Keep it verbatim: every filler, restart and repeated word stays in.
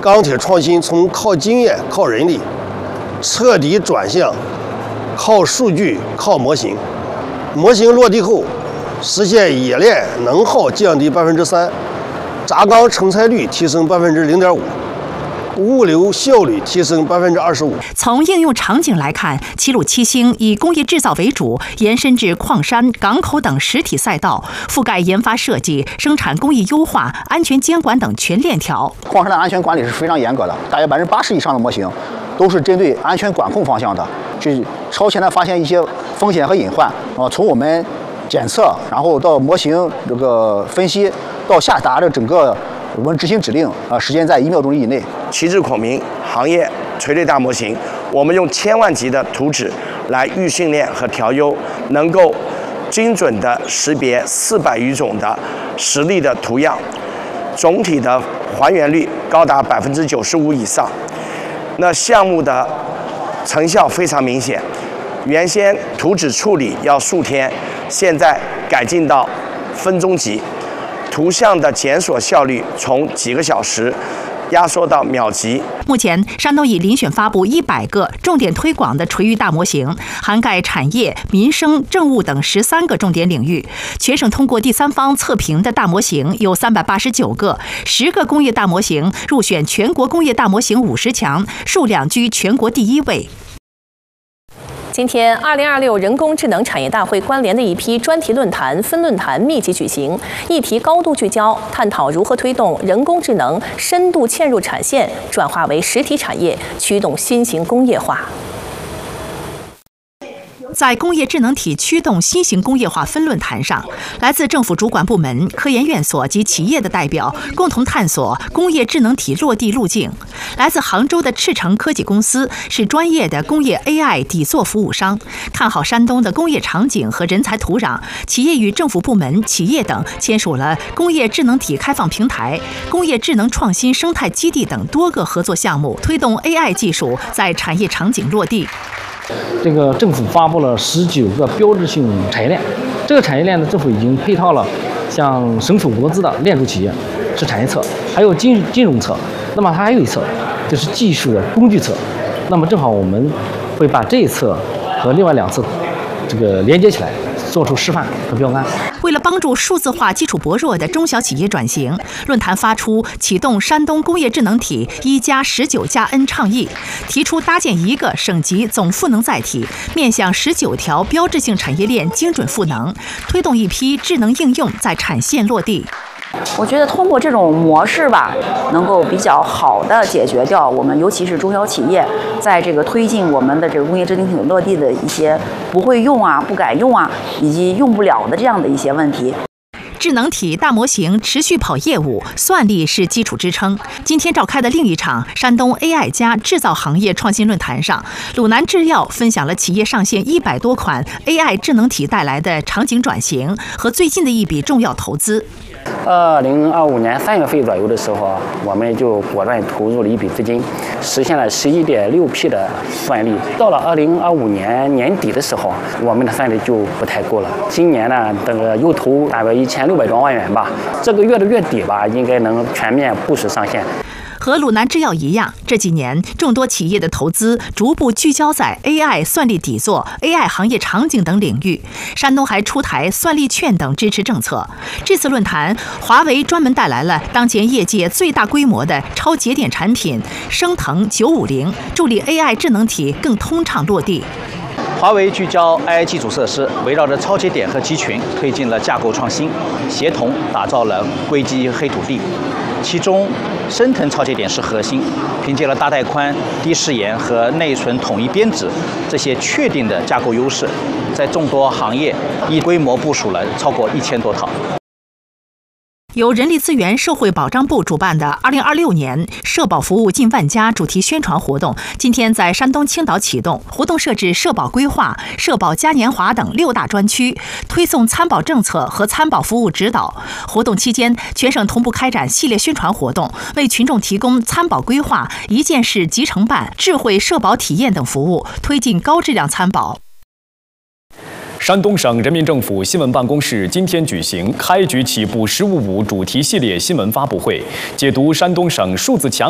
钢铁创新从靠经验、靠人力，彻底转向靠数据、靠模型。模型落地后，实现冶炼能耗降低百分之三，轧钢成材率提升百分之零点五。物流效率提升百分之二十五。 从应用场景来看，齐鲁七星以工业制造为主，延伸至矿山、港口等实体赛道，覆盖研发设计、生产工艺优化、安全监管等全链条。 矿山的安全管理是非常严格的，大约百分之八十以上的模型都是针对安全管控方向的，去超前的发现一些风险和隐患。啊，从我们检测，然后到模型这个分析，到下达的整个我们执行指令，啊，时间在一秒钟以内。 旗帜孔明行业垂类大模型，我们用千万级的图纸来预训练和调优，能够精准地识别四百余种的实例的图样，总体的还原率高达百分之九十五以上。那项目的成效非常明显，原先图纸处理要数天，现在改进到分钟级，图像的检索效率从几个小时压缩到秒级。 目前，山东已遴选发布一百个重点推广的垂域大模型，涵盖产业、民生、政务等十三个重点领域。全省通过第三方测评的大模型有三百八十九个，十个工业大模型入选全国工业大模型五十强，数量居全国第一位。 今天，二零二六人工智能产业大会关联的一批专题论坛、分论坛密集举行，议题高度聚焦，探讨如何推动人工智能深度嵌入产线，转化为实体产业，驱动新型工业化。 在工业智能体驱动新型工业化分论坛上，来自政府主管部门、科研院所及企业的代表共同探索工业智能体落地路径。来自杭州的赤诚科技公司是专业的工业 A I 底座服务商，看好山东的工业场景和人才土壤，企业与政府部门、企业等签署了工业智能体开放平台、工业智能创新生态基地等多个合作项目，推动 A I 技术在产业场景落地。 这个政府发布了十九个标志性产业链，这个产业链呢，政府已经配套了像省府国资的链路企业是产业侧，还有金金融侧，那么它还有一侧就是技术的工具侧，那么正好我们会把这一侧和另外两侧这个连接起来，做出示范和标杆。 为了帮助数字化基础薄弱的中小企业转型，论坛发出启动山东工业智能体一加十九加 N 倡议，提出搭建一个省级总赋能载体，面向十九条标志性产业链精准赋能，推动一批智能应用在产线落地。 我觉得通过这种模式吧，能够比较好的解决掉我们尤其是中小企业在这个推进我们的这个工业智能体落地的一些不会用啊、不敢用啊，以及用不了的这样的一些问题。 智能体大模型持续跑业务，算力是基础支撑。今天召开的另一场山东 A I 加制造行业创新论坛上，鲁南制药分享了企业上线一百多款 A I 智能体带来的场景转型和最近的一笔重要投资。 二零二五年三月份左右的时候，我们就果断投入了一笔资金，实现了十一点六 P 的算力。到了二零二五年年底的时候，我们的算力就不太够了。今年呢，这个又投大约一千六百多万元吧，这个月的月底吧，应该能全面部署上线。 和鲁南制药一样，这几年众多企业的投资逐步聚焦在 A I 算力底座、A I 行业场景等领域。山东还出台算力券等支持政策。这次论坛，华为专门带来了当前业界最大规模的超节点产品升腾九五零，助力 A I 智能体更通畅落地。 华为聚焦 A I 基础设施，围绕着超节点和集群，推进了架构创新，协同打造了硅基黑土地。其中，升腾超节点是核心，凭借了大带宽、低时延和内存统一编制这些确定的架构优势，在众多行业已规模部署了超过一千多套。 由人力资源社会保障部主办的二零二六年社保服务近万家主题宣传活动，今天在山东青岛启动。活动设置社保规划、社保嘉年华等六大专区，推送参保政策和参保服务指导。活动期间，全省同步开展系列宣传活动，为群众提供参保规划、一键式集成办、智慧社保体验等服务，推进高质量参保。 山东省人民政府新闻办公室今天举行开局起步“十五五”主题系列新闻发布会，解读山东省数字强